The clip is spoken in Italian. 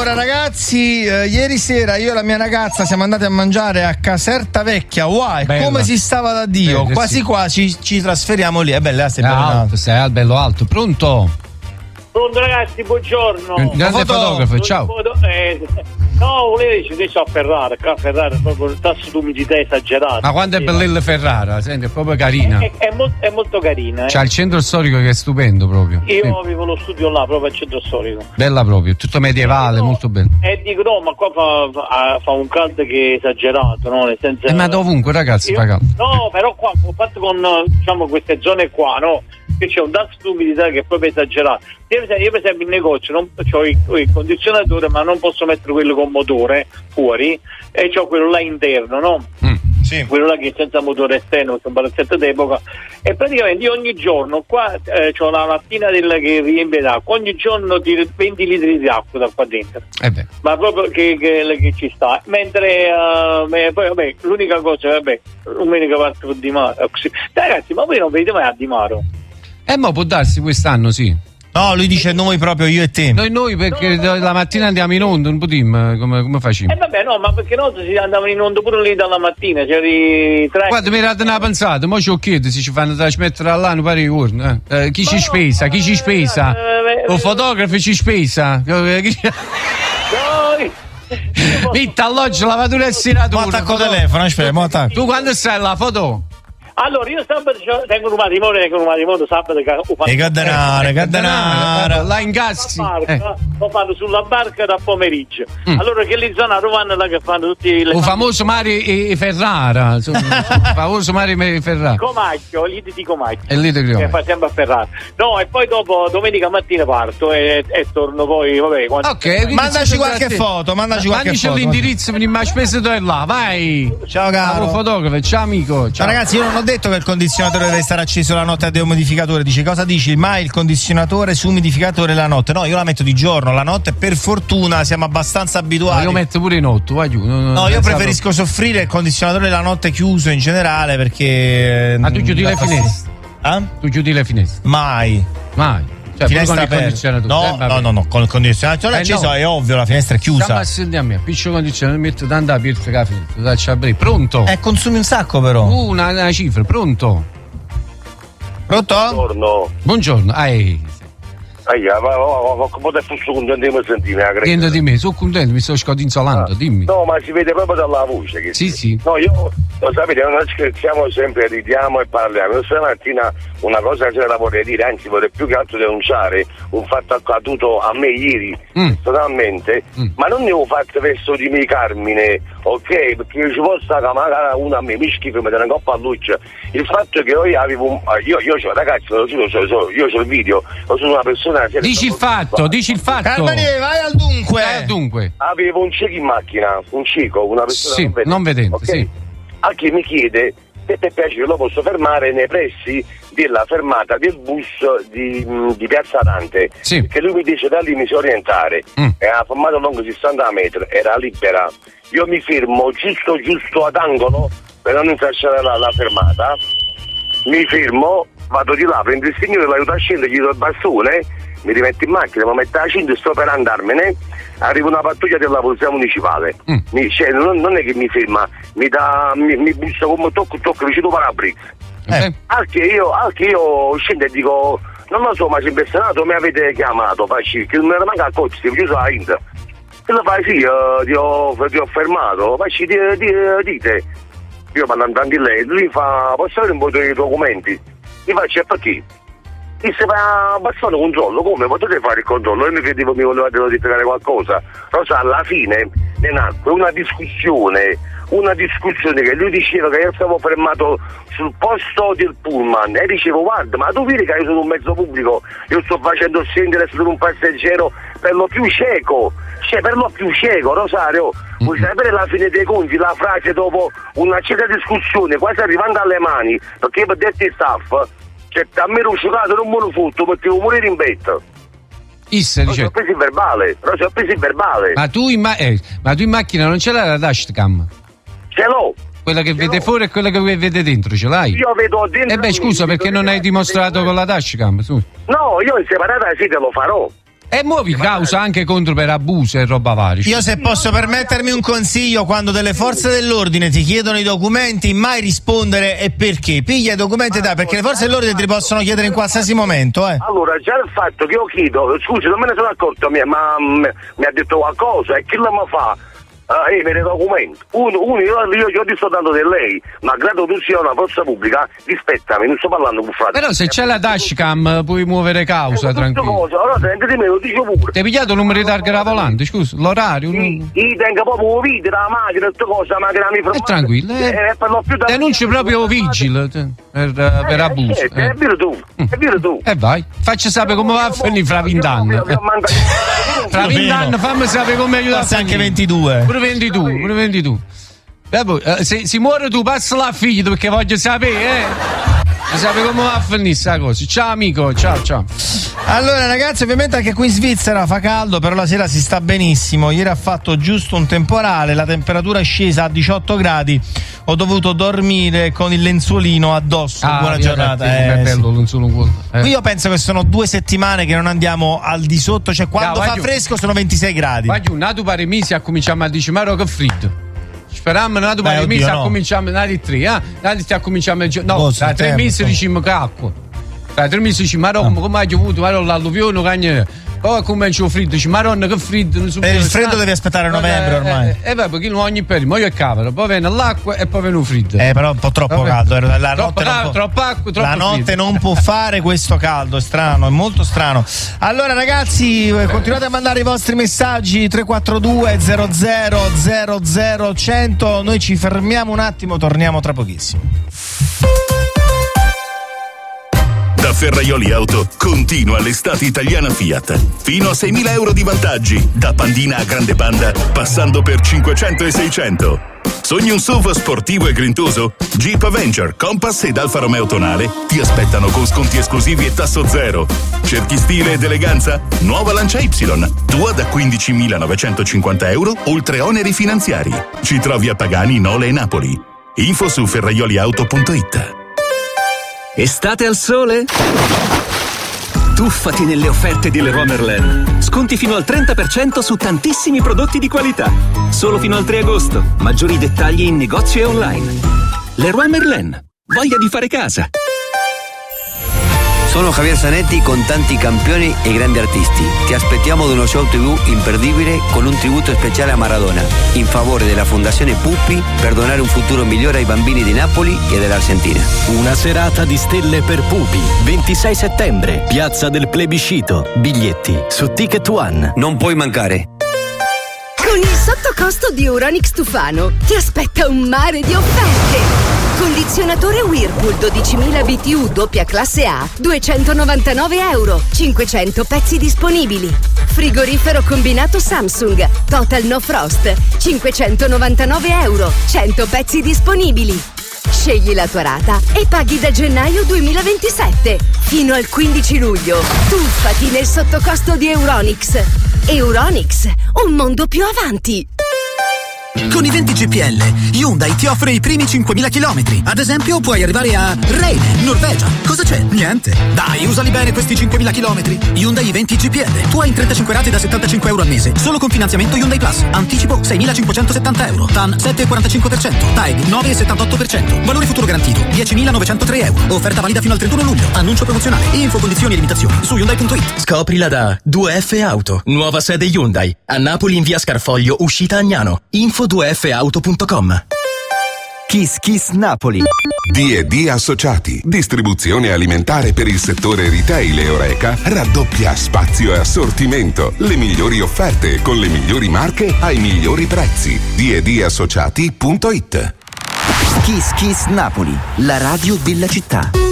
Buonasera ragazzi, ieri sera io e la mia ragazza siamo andati a mangiare a Caserta Vecchia. Wow, come si stava da Dio, quasi quasi ci trasferiamo lì. È bella, sei bello alto. Pronto ragazzi, buongiorno. Grande fotografo, ciao. No, volevo dire a Ferrara, qua a Ferrara è proprio il tasso di umidità esagerato. Ma quanto è bella Ferrara, senti, è proprio carina. È molto carina. C'ha il centro storico che è stupendo proprio. Io avevo lo studio là, proprio al centro storico. Bella proprio, tutto medievale, molto bello. E dico no, ma qua fa un caldo che è esagerato, no? Nel senso, ma dovunque ragazzi fa caldo. No, però qua ho fatto con diciamo queste zone qua, no? Che c'è un tasso di umidità che è proprio esagerato. Io per esempio in negozio ho il condizionatore, ma non posso mettere quello con motore fuori, e c'ho quello là interno, no? Sì. Quello là che è senza motore esterno, questo palazzetto d'epoca, e praticamente io ogni giorno qua c'ho la mattina che riempie d'acqua, ogni giorno tiro 20 litri di acqua da qua dentro, ma proprio che ci sta, mentre poi vabbè, l'unica cosa l'unica parte di mare. Ragazzi, ma voi non vedete mai a Di Maro? Ma può darsi quest'anno, sì. No, lui dice noi proprio, io e te. Noi perché la mattina andiamo in onda, un po' come facciamo? Vabbè, no, ma perché noi si andavano in onda pure lì dalla mattina, Guarda, mi era una pensata, ma ci ho chiesto se ci fanno trasmettere all'anno pari giorni. Chi ci spesa? O fotografi ci spesa? Vitta, alloggi, lavatura e seratura. Ma attacco telefono, aspetta, Tu quando stai la foto? Allora, io sabato tengo un matrimonio sabato che Gaddanara là in Gassi lo fanno sulla barca da pomeriggio. Allora che lì zona vanno là che fanno tutti il famoso mare Ferrara, famoso mare Ferrara Comacchio, lì di Comacchio, e lì che fa sempre a Ferrara. No, e poi dopo domenica mattina parto e torno poi, vabbè, ok, mandaci qualche foto, mandaci l'indirizzo, venimmo a spese dove là, vai. Ciao caro fotografo, ciao amico, ciao. Ragazzi, io non ho detto che il condizionatore deve stare acceso la notte a deumidificatore. Dice, cosa dici? Mai il condizionatore su umidificatore la notte? No, io la metto di giorno, la notte per fortuna siamo abbastanza abituati. Ma io metto pure in notte, vai giù. No, io preferisco soffrire il condizionatore la notte chiuso in generale perché. Ma tu chiudi le finestre? Tu chiudi le finestre? Mai. Cioè, finestra aperta. No, con il condizionatore acceso è ovvio, la finestra è chiusa. Stiamo a me, piccio condizionatore, metto tanta aperta la finestra, faccio aprire. Pronto? Consumi un sacco però. Una cifra, pronto? Buongiorno. Ma come te fosse contento di me sentire? Niente di me, sono contento, mi sto scodinzolando, dimmi. No, ma si vede proprio dalla voce che sì. No, io lo sapete, noi scherziamo sempre, ridiamo e parliamo. Io stamattina una cosa che la vorrei dire, anzi vorrei più che altro denunciare un fatto accaduto a me ieri, totalmente, ma non ne ho fatto verso di me Carmine, ok? Perché ci possa magari uno a me mi schifo, mi dà una coppa a luce. Il fatto che io avevo io ragazzi, lo giuro, io c'ho il video, sono una persona. Dici il fatto. Carmine, vai al dunque. Avevo un cieco in macchina, una persona non vedente, okay? A chi mi chiede se per piacere lo posso fermare nei pressi della fermata del bus di Piazza Dante, che lui mi dice da lì mi si orientare, era fermato lungo 60 metri, era libera, io mi fermo giusto ad angolo per non intralciare la fermata, mi fermo, vado di là, prendo il signore, l'aiuto a scendere, gli do il bastone, mi rimetto in macchina, mi metto la cinta e sto per andarmene, arriva una pattuglia della polizia municipale, non è che mi ferma, mi bussa come tocco vicino parabrezza. Anche io scendo e dico, non lo so, ma se impressionato mi avete chiamato, che non era manca a coach, si è chiuso la Inter. E lo fai, sì, ti ho fermato, dite. Io parlo andando di lei, lui fa, posso avere un po' dei documenti? Gli faccio, perché? Disse, ma bastano controllo, come potete fare il controllo? Io mi credevo mi volevate spiegare qualcosa. Rosa, alla fine ne nacque una discussione che lui diceva che io stavo fermato sul posto del pullman e dicevo, guarda, ma tu vedi che io sono un mezzo pubblico, io sto facendo scendere su un passeggero per lo più cieco, Rosario, vuoi sapere la fine dei conti, la frase dopo un'accesa discussione, quasi arrivando alle mani, perché per detto staff, cioè a me ero uscitato non me lo fotto perché devo morire in betto. Ho preso il verbale. Ma tu in macchina non ce l'hai la dashcam? Ce l'ho. Quella che vede fuori e quella che vede dentro, ce l'hai? Io vedo dentro. Scusa, perché non hai dimostrato con la dashcam? Su. No, io in separata sì te lo farò. E muovi causa anche contro per abuso e roba varia. Io se posso permettermi un consiglio, quando delle forze dell'ordine ti chiedono i documenti, mai rispondere e perché. Piglia i documenti perché le forze dell'ordine ti possono chiedere in qualsiasi momento. Allora, già il fatto che io chiedo, scusi, non me ne sono accorto, ma mi ha detto qualcosa e chi lo mi fa? Per i documenti. Io ti sto dando di lei, malgrado tu sia una forza pubblica, rispettami, non sto parlando con frate. Però se c'è la dashcam puoi muovere causa, tranquillo. Allora sentiti me, lo dico pure. Ti hai pigliato il numero di targa alla volante, scusa, l'orario? Io tengo proprio un video della macchina, tutte cose, la macchina mi ferma. Tranquillo, denunci proprio vigile per abuso. È vero tu. E vai, facci sapere come va a finire fra 20 anni. Fra 20 anni fammi sapere come aiutare. Passa anche 22. Pure 22. Se si muore tu passa la figlia perché voglio sapere, Sapete come va a finire sta cosa? Ciao amico, ciao. Allora ragazzi, ovviamente anche qui in Svizzera fa caldo, però la sera si sta benissimo. Ieri ha fatto giusto un temporale, la temperatura è scesa a 18 gradi. Ho dovuto dormire con il lenzuolino addosso. Buona giornata. Bello, lenzuolino. Qui io penso che sono 2 settimane che non andiamo al di sotto, cioè quando fa fresco sono 26 gradi. Ma giù, nato pare mesi a cominciare a dire ma che freddo. Speriamo nato pare mesi a cominciare a 3, a cominciare no, tra 3 mesi diciamo che acqua. Tra 3 mesi diciamo ma come ha piovuto, ma l'alluvione cagne. Poi comincia il freddo, dici Maronna che freddo. Per il freddo devi aspettare novembre ormai. Perché non ogni periodo, ma io è cavolo, poi viene l'acqua e poi viene il freddo. Però è un po' troppo caldo. La notte troppa acqua, troppo la notte freddo. Non può fare questo caldo, è strano, è molto strano. Allora ragazzi, continuate a mandare i vostri messaggi 342 00 100. Noi ci fermiamo un attimo, torniamo tra pochissimo. Da Ferraioli Auto continua l'estate italiana Fiat. Fino a 6.000 euro di vantaggi, da Pandina a Grande Panda, passando per 500 e 600. Sogni un SUV sportivo e grintoso? Jeep Avenger, Compass ed Alfa Romeo Tonale ti aspettano con sconti esclusivi e tasso zero. Cerchi stile ed eleganza? Nuova Lancia Y, tua da 15.950 euro, oltre oneri finanziari. Ci trovi a Pagani, Nole e Napoli. Info su ferraioliauto.it. Estate al sole? Tuffati nelle offerte di Leroy Merlin. Sconti fino al 30% su tantissimi prodotti di qualità. Solo fino al 3 agosto. Maggiori dettagli in negozio e online. Leroy Merlin. Voglia di fare casa. Sono Javier Zanetti con tanti campioni e grandi artisti. Ti aspettiamo ad uno show TV imperdibile con un tributo speciale a Maradona in favore della Fondazione Puppi per donare un futuro migliore ai bambini di Napoli e dell'Argentina. Una serata di stelle per Pupi, 26 settembre, Piazza del Plebiscito. Biglietti su Ticket One. Non puoi mancare. Con il sottocosto di Euronics Tufano ti aspetta un mare di offerte. Condizionatore Whirlpool 12.000 BTU doppia classe A, 299 euro, 500 pezzi disponibili. Frigorifero combinato Samsung, Total No Frost, 599 euro, 100 pezzi disponibili. Scegli la tua rata e paghi da gennaio 2027. Fino al 15 luglio. Tuffati nel sottocosto di Euronics. Euronics, un mondo più avanti. Con i 20 GPL, Hyundai ti offre i primi 5.000 chilometri. Ad esempio, puoi arrivare a Reine, Norvegia. Cosa c'è? Niente. Dai, usali bene questi 5.000 chilometri. Hyundai 20 GPL. Tu hai in 35 rate da 75 euro al mese. Solo con finanziamento Hyundai Plus. Anticipo 6.570 euro. TAN 7,45%. TAEG 9,78%. Valore futuro garantito 10.903 euro. Offerta valida fino al 31 luglio. Annuncio promozionale. Info, condizioni e limitazioni su Hyundai.it. Scoprila da 2F Auto. Nuova sede Hyundai. A Napoli in via Scarfoglio, uscita Agnano. Info 2fauto.com. Kiss Kiss Napoli. D&D Associati, distribuzione alimentare per il settore retail e Horeca, raddoppia spazio e assortimento, le migliori offerte con le migliori marche ai migliori prezzi. D&Dassociati.it. Kiss Kiss Napoli, la radio della città.